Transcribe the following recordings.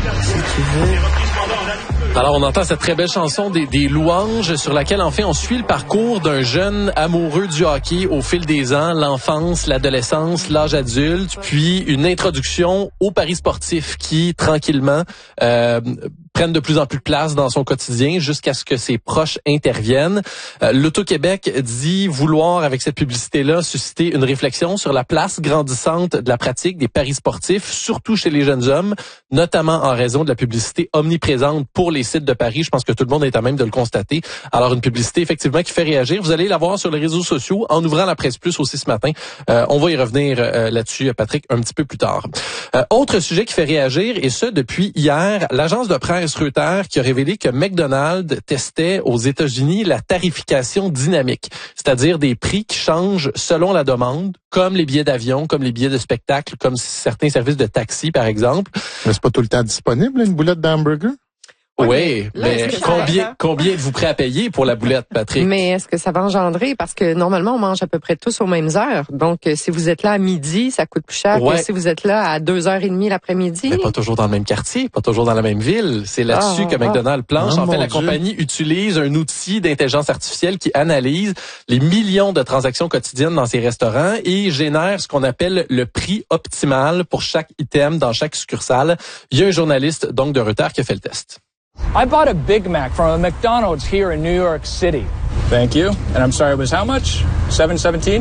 Alors, on entend cette très belle chanson des louanges sur laquelle, en fait, on suit le parcours d'un jeune amoureux du hockey au fil des ans, l'enfance, l'adolescence, l'âge adulte, puis une introduction au paris sportif qui, tranquillement, prennent de plus en plus de place dans son quotidien jusqu'à ce que ses proches interviennent. L'Auto-Québec dit vouloir, avec cette publicité-là, susciter une réflexion sur la place grandissante de la pratique des paris sportifs, surtout chez les jeunes hommes, notamment en raison de la publicité omniprésente pour les sites de paris. Je pense que tout le monde est à même de le constater. Alors, une publicité, effectivement, qui fait réagir. Vous allez la voir sur les réseaux sociaux en ouvrant la Presse Plus aussi ce matin. On va y revenir là-dessus, Patrick, un petit peu plus tard. Autre sujet qui fait réagir, et ce, depuis hier, l'agence de presse Reuters qui a révélé que McDonald's testait aux États-Unis la tarification dynamique, c'est-à-dire des prix qui changent selon la demande, comme les billets d'avion, comme les billets de spectacle, comme certains services de taxi, par exemple. Mais c'est pas tout le temps disponible, une boulette d'hamburger? Oui, mais combien êtes-vous prêt à payer pour la boulette, Patrick? Mais est-ce que ça va engendrer? Parce que normalement, on mange à peu près tous aux mêmes heures. Donc, si vous êtes là à midi, ça coûte plus cher que si vous êtes là à 2h30 l'après-midi. Mais pas toujours dans le même quartier, pas toujours dans la même ville. C'est là-dessus que McDonald's planche. En fait, la compagnie utilise un outil d'intelligence artificielle qui analyse les millions de transactions quotidiennes dans ses restaurants et génère ce qu'on appelle le prix optimal pour chaque item dans chaque succursale. Il y a un journaliste, donc, de Reuters qui a fait le test. I bought a Big Mac from a McDonald's here in New York City. Thank you. And I'm sorry, it was how much? $7.17?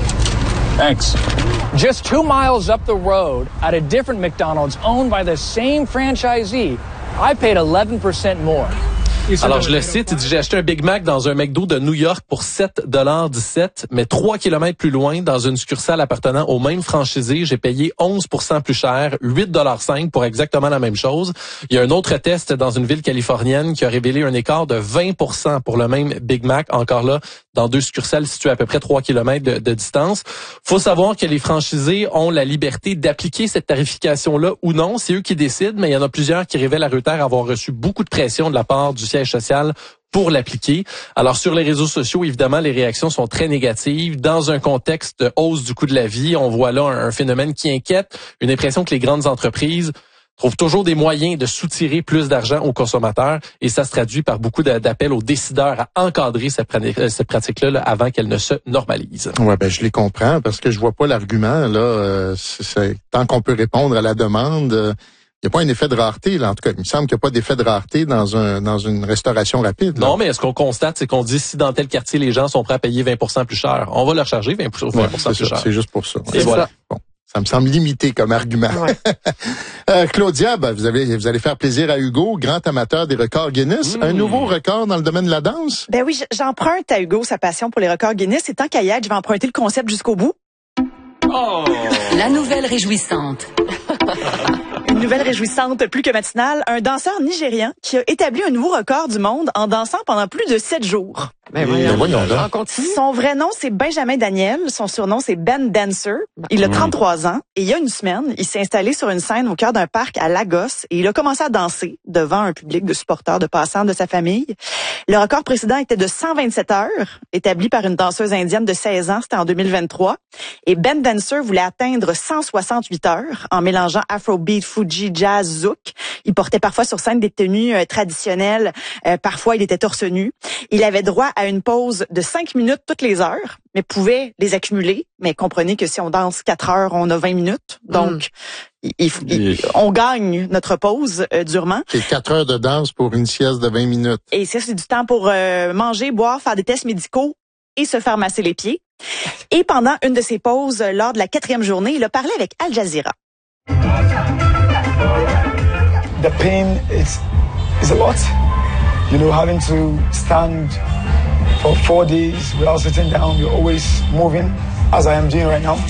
Thanks. Just 2 miles up the road at a different McDonald's owned by the same franchisee, I paid 11% more. Alors, je le cite, il dit, j'ai acheté un Big Mac dans un McDo de New York pour $7.17, mais 3 kilomètres plus loin, dans une succursale appartenant au même franchisé, j'ai payé 11% plus cher, $8.05 pour exactement la même chose. Il y a un autre test dans une ville californienne qui a révélé un écart de 20% pour le même Big Mac, encore là, dans 2 succursales situées à peu près 3 kilomètres de distance. Faut savoir que les franchisés ont la liberté d'appliquer cette tarification-là ou non. C'est eux qui décident, mais il y en a plusieurs qui révèlent à Reuters avoir reçu beaucoup de pression de la part du siège social pour l'appliquer. Alors, sur les réseaux sociaux, évidemment, les réactions sont très négatives. Dans un contexte de hausse du coût de la vie, on voit là un phénomène qui inquiète, une impression que les grandes entreprises trouvent toujours des moyens de soutirer plus d'argent aux consommateurs et ça se traduit par beaucoup d'appels aux décideurs à encadrer cette pratique-là là, avant qu'elle ne se normalise. Ouais, ben je les comprends parce que je vois pas l'argument là. Tant qu'on peut répondre à la demande. Il n'y a pas un effet de rareté, là. En tout cas, il me semble qu'il n'y a pas d'effet de rareté dans une restauration rapide. Là. Non, mais ce qu'on constate, c'est qu'on dit si dans tel quartier, les gens sont prêts à payer 20% plus cher, on va leur charger 20% plus cher. C'est juste pour ça. Et voilà. Bon. Ça me semble limité comme argument. Ouais. Claudia, vous allez faire plaisir à Hugo, grand amateur des records Guinness. Un nouveau record dans le domaine de la danse? Ben oui, j'emprunte à Hugo sa passion pour les records Guinness. Et tant qu'à y être, je vais emprunter le concept jusqu'au bout. Oh. La nouvelle réjouissante. Une nouvelle réjouissante plus que matinale. Un danseur nigérian qui a établi un nouveau record du monde en dansant pendant plus de 7 jours. Son vrai nom, c'est Benjamin Daniel. Son surnom, c'est Ben Dancer. Il a 33 ans. Et il y a une semaine, il s'est installé sur une scène au cœur d'un parc à Lagos et il a commencé à danser devant un public de supporters, de passants de sa famille. Le record précédent était de 127 heures, établi par une danseuse indienne de 16 ans. C'était en 2023. Et Ben Dancer voulait atteindre 168 heures en mélangeant Afrobeat, Fuji, Jazz, Zouk. Il portait parfois sur scène des tenues traditionnelles. Parfois, il était torse nu. Il avait droit à une pause de 5 minutes toutes les heures, mais pouvait les accumuler. Mais comprenez que si on danse 4 heures, on a 20 minutes. Donc, on gagne notre pause durement. C'est 4 heures de danse pour une sieste de 20 minutes. Et ça, c'est du temps pour manger, boire, faire des tests médicaux et se faire masser les pieds. Et pendant une de ses pauses, lors de la 4e journée, il a parlé avec Al Jazeera. The pain is a lot. You know, having to stand for 4 days without sitting down, you're always moving, as I am doing right now.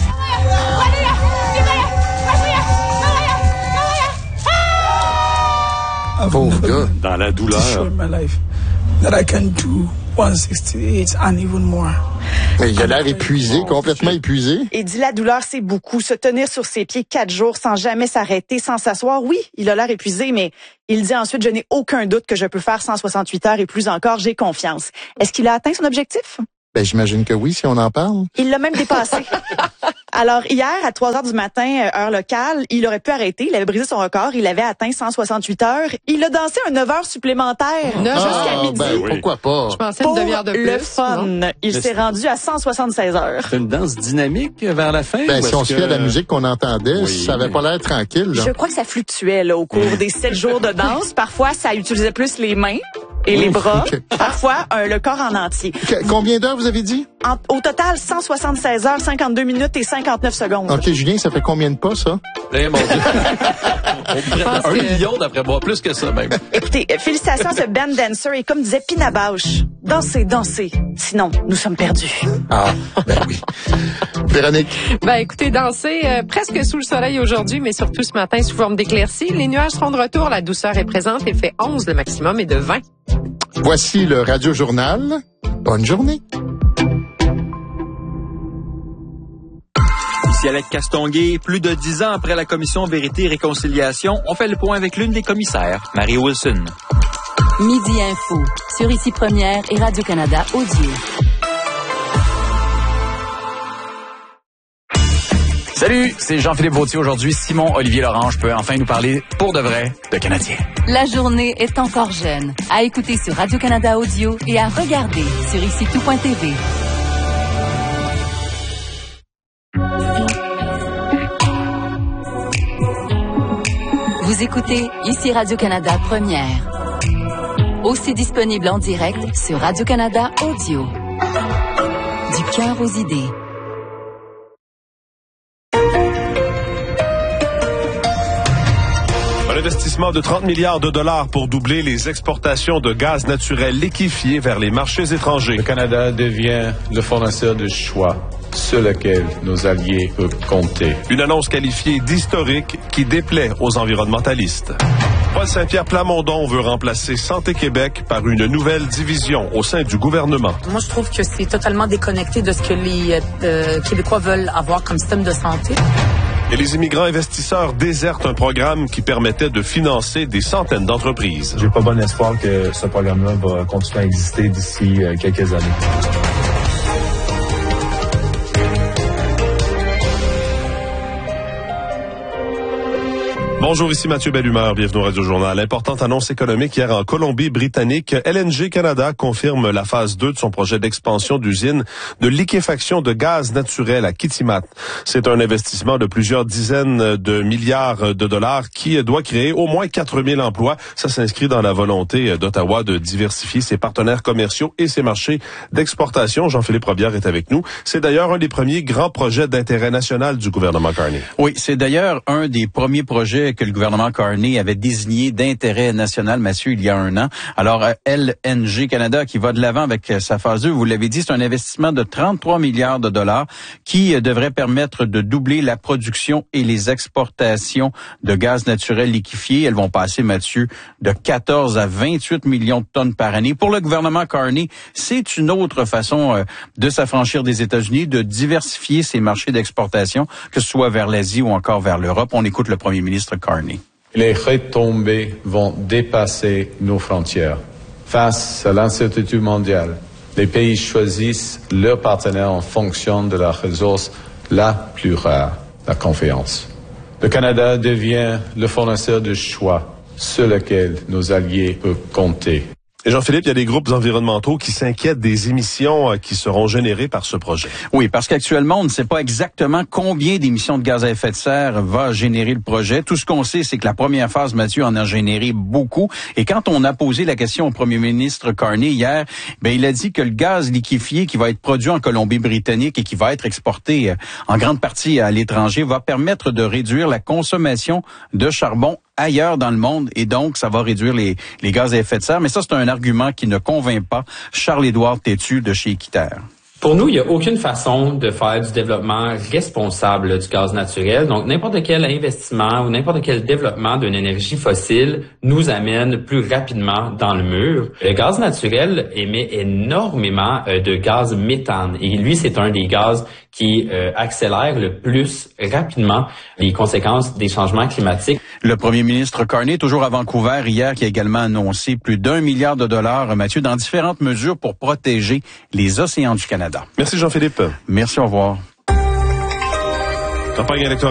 Pauvre gars. Dans la douleur. That I can do 168 and even more. Mais il a l'air épuisé, complètement épuisé. Et dit la douleur, c'est beaucoup. Se tenir sur ses pieds 4 jours sans jamais s'arrêter, sans s'asseoir. Oui, il a l'air épuisé, mais il dit ensuite, je n'ai aucun doute que je peux faire 168 heures et plus encore, j'ai confiance. Est-ce qu'il a atteint son objectif? Ben, j'imagine que oui, si on en parle. Il l'a même dépassé. Alors, hier, à 3h du matin, heure locale, il aurait pu arrêter. Il avait brisé son record. Il avait atteint 168 heures. Il a dansé un 9 heures supplémentaires jusqu'à midi. Ben, pourquoi pas? Je pensais une demi-heure de plus. Le fun. Non? Il s'est rendu à 176 heures. C'est une danse dynamique vers la fin? Ben, si on se fie à la musique qu'on entendait, ça avait pas l'air tranquille. Là. Je crois que ça fluctuait là, au cours des 7 jours de danse. Parfois, ça utilisait plus les mains et les bras. Okay. Parfois, le corps en entier. Combien d'heures vous avez dit? Au total, 176 heures, 52 minutes et 59 secondes. OK, Julien, ça fait combien de pas, ça? Eh, mon Dieu. 1 million d'après moi, plus que ça même. Écoutez, félicitations à ce band dancer et comme disait Pina Bausch, dansez, dansez, sinon nous sommes perdus. Ah, ben oui. Véronique? Ben écoutez, dansez presque sous le soleil aujourd'hui, mais surtout ce matin sous forme d'éclaircies. Les nuages seront de retour, la douceur est présente, il fait 11 le maximum et de 20. Voici le Radio Journal. Bonne journée. Ici Alex Castonguay, plus de 10 ans après la commission Vérité et Réconciliation, on fait le point avec l'une des commissaires, Marie Wilson. Midi Info, sur Ici Première et Radio-Canada Audio. Salut, c'est Jean-Philippe Vautier. Aujourd'hui, Simon-Olivier Lorange peut enfin nous parler pour de vrai de Canadiens. La journée est encore jeune. À écouter sur Radio-Canada Audio et à regarder sur IciTout.tv. Vous écoutez Ici Radio-Canada Première. Aussi disponible en direct sur Radio-Canada Audio. Du cœur aux idées. Un investissement de 30 milliards de dollars pour doubler les exportations de gaz naturel liquéfié vers les marchés étrangers. Le Canada devient le fournisseur de choix sur lequel nos alliés peuvent compter. Une annonce qualifiée d'historique qui déplaît aux environnementalistes. Paul Saint-Pierre Plamondon veut remplacer Santé Québec par une nouvelle division au sein du gouvernement. Moi, je trouve que c'est totalement déconnecté de ce que les Québécois veulent avoir comme système de santé. Et les immigrants investisseurs désertent un programme qui permettait de financer des centaines d'entreprises. J'ai pas bon espoir que ce programme-là va continuer à exister d'ici quelques années. Bonjour, ici Mathieu Bellumeur, bienvenue au Radio Journal. Importante annonce économique hier en Colombie-Britannique. LNG Canada confirme la phase 2 de son projet d'expansion d'usine de liquéfaction de gaz naturel à Kitimat. C'est un investissement de plusieurs dizaines de milliards de dollars qui doit créer au moins 4000 emplois. Ça s'inscrit dans la volonté d'Ottawa de diversifier ses partenaires commerciaux et ses marchés d'exportation. Jean-Philippe Robillard est avec nous. C'est d'ailleurs un des premiers grands projets d'intérêt national du gouvernement Carney. Oui, c'est d'ailleurs un des premiers projets que le gouvernement Carney avait désigné d'intérêt national, Mathieu, il y a 1 an. Alors, LNG Canada qui va de l'avant avec sa phase 2, vous l'avez dit, c'est un investissement de 33 milliards de dollars qui devrait permettre de doubler la production et les exportations de gaz naturel liquéfié. Elles vont passer, Mathieu, de 14 à 28 millions de tonnes par année. Pour le gouvernement Carney, c'est une autre façon de s'affranchir des États-Unis, de diversifier ses marchés d'exportation, que ce soit vers l'Asie ou encore vers l'Europe. On écoute le premier ministre Carney. Les retombées vont dépasser nos frontières. Face à l'incertitude mondiale, les pays choisissent leurs partenaires en fonction de la ressource la plus rare, la confiance. Le Canada devient le fournisseur de choix sur lequel nos alliés peuvent compter. Et Jean-Philippe, il y a des groupes environnementaux qui s'inquiètent des émissions qui seront générées par ce projet. Oui, parce qu'actuellement, on ne sait pas exactement combien d'émissions de gaz à effet de serre va générer le projet. Tout ce qu'on sait, c'est que la première phase, Mathieu, en a généré beaucoup. Et quand on a posé la question au premier ministre Carney hier, il a dit que le gaz liquéfié qui va être produit en Colombie-Britannique et qui va être exporté en grande partie à l'étranger va permettre de réduire la consommation de charbon ailleurs dans le monde et donc ça va réduire les gaz à effet de serre. Mais ça, c'est un argument qui ne convainc pas Charles-Édouard Tétu de chez Équiterre. Pour nous, il n'y a aucune façon de faire du développement responsable du gaz naturel. Donc, n'importe quel investissement ou n'importe quel développement d'une énergie fossile nous amène plus rapidement dans le mur. Le gaz naturel émet énormément de gaz méthane. Et lui, c'est un des gaz qui accélère le plus rapidement les conséquences des changements climatiques. Le premier ministre Carney, toujours à Vancouver hier, qui a également annoncé plus d'1 milliard de dollars, Mathieu, dans différentes mesures pour protéger les océans du Canada. Merci Jean-Philippe. Merci, au revoir. Campagne électorale.